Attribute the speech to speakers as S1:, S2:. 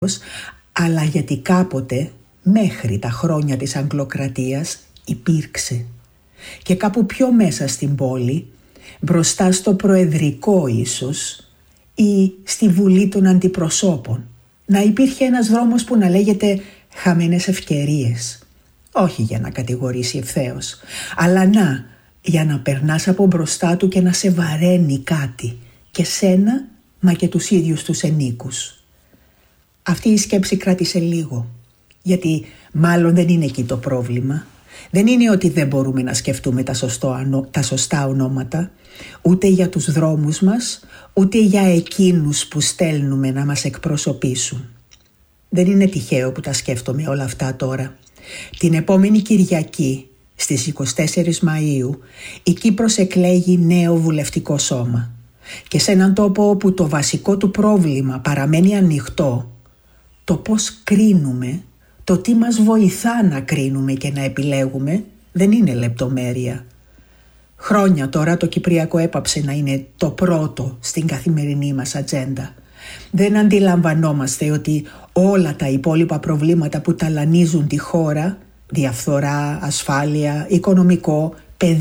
S1: αλλά γιατί κάποτε, μέχρι τα χρόνια της Αγγλοκρατίας, υπήρξε. Και κάπου πιο μέσα στην πόλη, μπροστά στο Προεδρικό ίσως, ή στη Βουλή των Αντιπροσώπων, να υπήρχε ένας δρόμος που να λέγεται χαμένες ευκαιρίες. Όχι για να κατηγορήσει ευθέως, αλλά για να περνάς από μπροστά του και να σε βαραίνει κάτι, και σένα, μα και τους ίδιους τους ενίκους. Αυτή η σκέψη κράτησε λίγο, γιατί μάλλον δεν είναι εκεί το πρόβλημα. Δεν είναι ότι δεν μπορούμε να σκεφτούμε τα σωστά ονόματα, ούτε για τους δρόμους μας, ούτε για εκείνους που στέλνουμε να μας εκπροσωπήσουν. Δεν είναι τυχαίο που τα σκέφτομαι όλα αυτά τώρα. Την επόμενη Κυριακή, στις 24 Μαΐου, η Κύπρος εκλέγει νέο βουλευτικό σώμα. Και σε έναν τόπο όπου το βασικό του πρόβλημα παραμένει ανοιχτό, το πώς κρίνουμε, το τι μας βοηθά να κρίνουμε και να επιλέγουμε, δεν είναι λεπτομέρεια. Χρόνια τώρα το Κυπριακό έπαψε να είναι το πρώτο στην καθημερινή μας ατζέντα. Δεν αντιλαμβανόμαστε ότι όλα τα υπόλοιπα προβλήματα που ταλανίζουν τη χώρα, διαφθορά, ασφάλεια, οικονομικό,